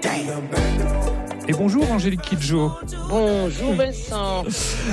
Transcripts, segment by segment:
Et bonjour Angélique Kidjo. Bonjour Vincent.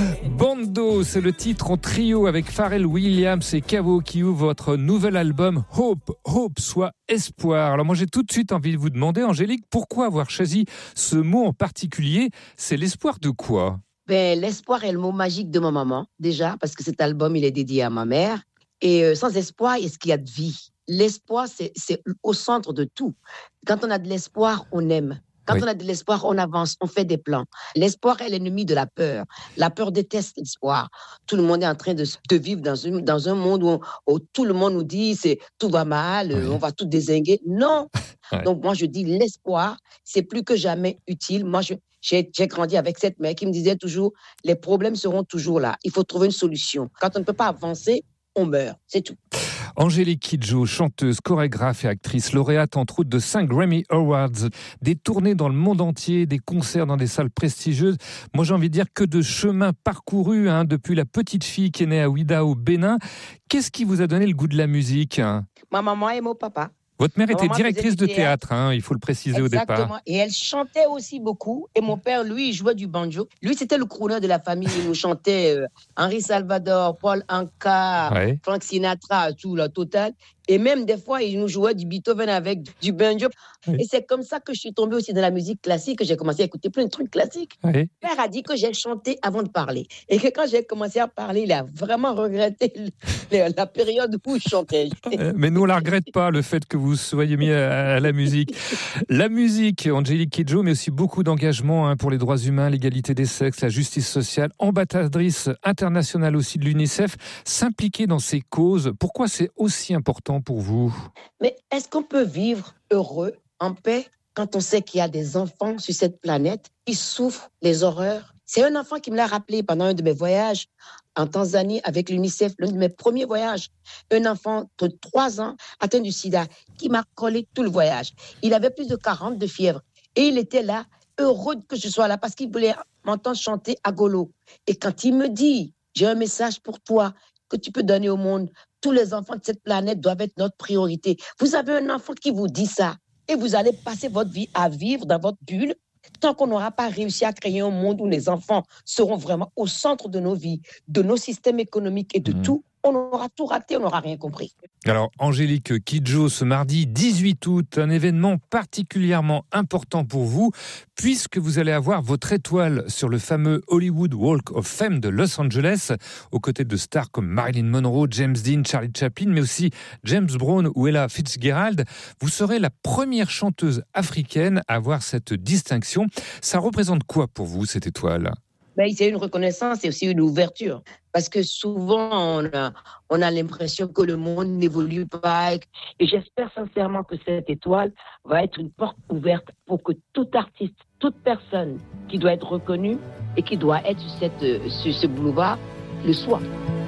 Bando, c'est le titre en trio avec Pharrell Williams et Cavo qui ouvre votre nouvel album Hope, soit espoir. Alors moi j'ai tout de suite envie de vous demander Angélique, pourquoi avoir choisi ce mot en particulier? C'est l'espoir de quoi? L'espoir est le mot magique de ma maman, déjà, parce que cet album, il est dédié à ma mère. Et sans espoir, est-ce qu'il y a de vie? L'espoir, c'est au centre de tout. Quand on a de l'espoir, on aime. Quand on a de l'espoir, on avance, on fait des plans. L'espoir est l'ennemi de la peur. La peur déteste l'espoir. Tout le monde est en train de vivre dans un monde où tout le monde nous dit tout va mal, on va tout dézinguer. Non. Donc moi, je dis l'espoir, c'est plus que jamais utile. Moi, j'ai grandi avec cette mère qui me disait toujours, les problèmes seront toujours là. Il faut trouver une solution. Quand on ne peut pas avancer, on meurt. C'est tout. Angélique Kidjo, chanteuse, chorégraphe et actrice, lauréate entre autres de 5 Grammy Awards, des tournées dans le monde entier, des concerts dans des salles prestigieuses. Moi, j'ai envie de dire que de chemin parcouru depuis la petite fille qui est née à Ouidah au Bénin. Qu'est-ce qui vous a donné le goût de la musique? Ma maman et mon papa. Votre mère était directrice de théâtre, il faut le préciser. Exactement. Au départ. Et elle chantait aussi beaucoup. Et mon père, lui, il jouait du banjo. Lui, c'était le crooner de la famille. Il nous chantait Henri Salvador, Paul Anka, Frank Sinatra, tout, la totale. Et même des fois, il nous jouait du Beethoven avec du banjo. Oui. Et c'est comme ça que je suis tombée aussi dans la musique classique, que j'ai commencé à écouter plein de trucs classiques. Oui. Mon père a dit que j'ai chanté avant de parler. Et que quand j'ai commencé à parler, il a vraiment regretté la période où je chantais. Mais nous, on ne la regrette pas, le fait que vous soyez mis à la musique. La musique, Angélique Kidjo, mais aussi beaucoup d'engagement pour les droits humains, l'égalité des sexes, la justice sociale, ambassadrice internationale aussi de l'UNICEF, s'impliquer dans ces causes. Pourquoi c'est aussi important pour vous? Mais est-ce qu'on peut vivre heureux, en paix, quand on sait qu'il y a des enfants sur cette planète qui souffrent les horreurs? C'est un enfant qui me l'a rappelé pendant un de mes voyages en Tanzanie avec l'UNICEF, l'un de mes premiers voyages. Un enfant de 3 ans atteint du sida qui m'a collé tout le voyage. Il avait plus de 40 de fièvre et il était là, heureux que je sois là parce qu'il voulait m'entendre chanter à Golo. Et quand il me dit, j'ai un message pour toi que tu peux donner au monde, tous les enfants de cette planète doivent être notre priorité. Vous avez un enfant qui vous dit ça et vous allez passer votre vie à vivre dans votre bulle tant qu'on n'aura pas réussi à créer un monde où les enfants seront vraiment au centre de nos vies, de nos systèmes économiques et de tout. On aura tout raté, on n'aura rien compris. Alors, Angélique Kidjo, ce mardi 18 août, un événement particulièrement important pour vous, puisque vous allez avoir votre étoile sur le fameux Hollywood Walk of Fame de Los Angeles, aux côtés de stars comme Marilyn Monroe, James Dean, Charlie Chaplin, mais aussi James Brown ou Ella Fitzgerald. Vous serez la première chanteuse africaine à avoir cette distinction. Ça représente quoi pour vous, cette étoile ? C'est une reconnaissance et aussi une ouverture. Parce que souvent, on a l'impression que le monde n'évolue pas. Et j'espère sincèrement que cette étoile va être une porte ouverte pour que tout artiste, toute personne qui doit être reconnue et qui doit être sur ce boulevard le soit.